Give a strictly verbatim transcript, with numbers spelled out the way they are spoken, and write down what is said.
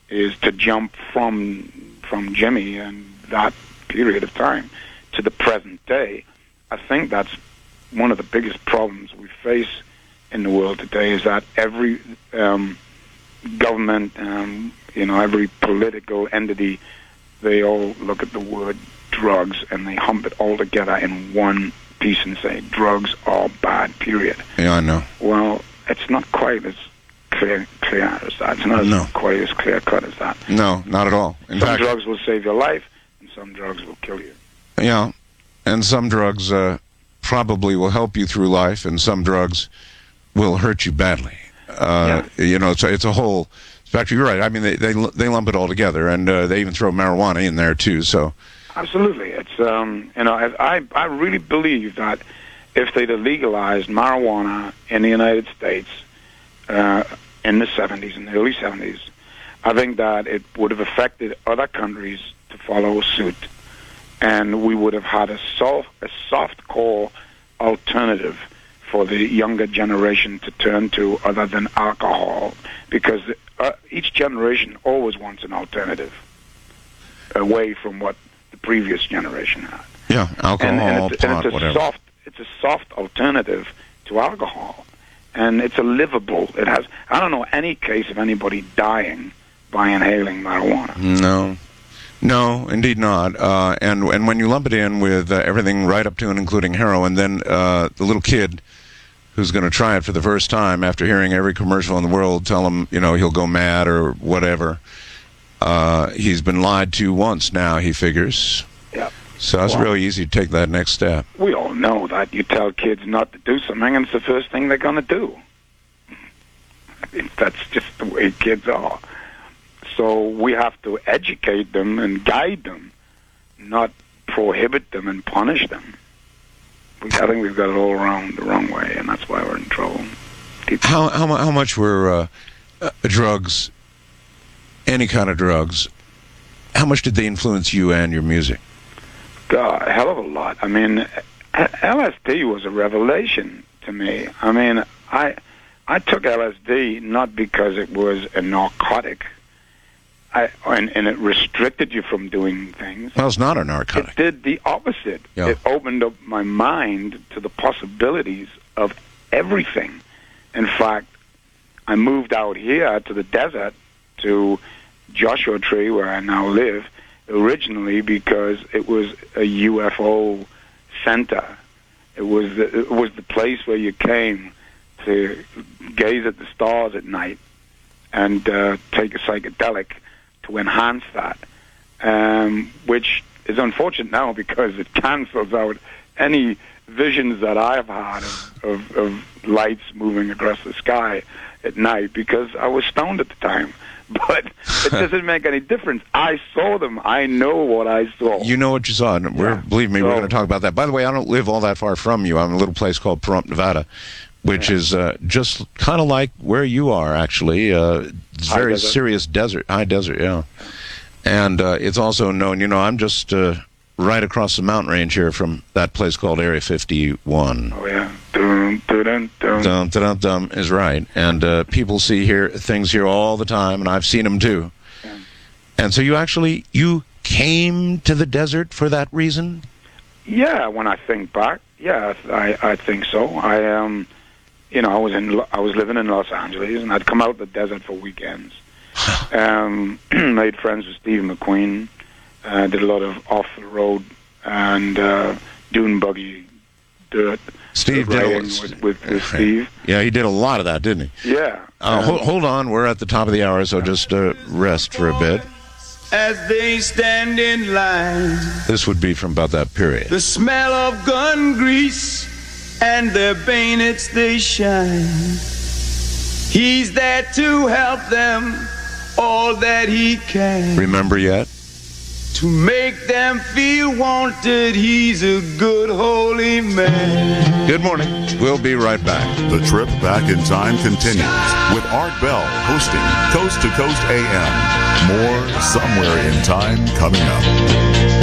is to jump from from Jimmy and that period of time to the present day. I think that's one of the biggest problems we face in the world today, is that every um, government, um, you know, every political entity, they all look at the word drugs and they hump it all together in one piece and say drugs are bad, period. Yeah, I know. Well, it's not quite as clear clear as that. It's not no. as quite as clear cut as that. No, not at all. In some fact, drugs will save your life, and some drugs will kill you. Yeah, and some drugs uh, probably will help you through life, and some drugs will hurt you badly. Uh, yeah. You know, it's a, it's a whole spectrum. You're right. I mean, they they, they lump it all together, and uh, they even throw marijuana in there too. So, absolutely, it's um, you know, I I, I really believe that if they'd have legalized marijuana in the United States uh, in the seventies, in the early seventies, I think that it would have affected other countries to follow suit, and we would have had a soft, a soft core alternative for the younger generation to turn to other than alcohol, because uh, each generation always wants an alternative away from what the previous generation had. Yeah, alcohol, and, and it's, pot, and it's a whatever. soft, it's a soft alternative to alcohol, and it's a livable. It has. I don't know any case of anybody dying by inhaling marijuana. No. No, indeed not. Uh, and and when you lump it in with uh, everything right up to and including heroin, then uh, the little kid who's going to try it for the first time after hearing every commercial in the world tell him, you know, he'll go mad or whatever, uh, he's been lied to once now, he figures. Yeah. So it's well, really easy to take that next step. We all know that you tell kids not to do something, and it's the first thing they're going to do. I mean, that's just the way kids are. So we have to educate them and guide them, not prohibit them and punish them. We, I think we've got it all around the wrong way, and that's why we're in trouble. People how how how much were uh, uh, drugs, any kind of drugs, how much did they influence you and your music? God, a hell of a lot. I mean, L S D was a revelation to me. I mean, I I took L S D not because it was a narcotic. I, and, and it restricted you from doing things. Well, it's not a narcotic. It did the opposite. Yeah. It opened up my mind to the possibilities of everything. In fact, I moved out here to the desert, to Joshua Tree, where I now live, originally because it was a U F O center. It was the, it was the place where you came to gaze at the stars at night and uh, take a psychedelic to enhance that, um, which is unfortunate now because it cancels out any visions that I've had of, of, of lights moving across the sky at night, because I was stoned at the time. But it doesn't make any difference. I saw them. I know what I saw. You know what you saw. And we're, yeah. Believe me, so, we're going to talk about that. By the way, I don't live all that far from you. I'm in a little place called Pahrump, Nevada, which yeah. is uh, just kind of like where you are, actually. Uh, it's high very desert. serious desert, high desert, yeah. And uh, it's also known, you know, I'm just uh, right across the mountain range here from that place called Area fifty-one. Oh, yeah. Dun, dun, dun, dun. Dum, dum, dum is right. And uh, people see here things here all the time, and I've seen them too. Yeah. And so you actually, you came to the desert for that reason? Yeah, when I think back, yeah, I, I think so. I um. You know, I was in, I was living in Los Angeles, and I'd come out the desert for weekends. um, made friends with Steve McQueen. Uh, did a lot of off-the-road and uh, dune buggy dirt. Steve did a lot with, with, with Steve. Yeah, he did a lot of that, didn't he? Yeah. Uh, um, hold, hold on, we're at the top of the hour, so just uh, rest for a bit. As they stand in line, this would be from about that period. The smell of gun grease and their bayonets they shine. He's there to help them all that he can. Remember yet? To make them feel wanted, he's a good holy man. Good morning. We'll be right back. The trip back in time continues with Art Bell hosting Coast to Coast A M. More Somewhere in Time coming up.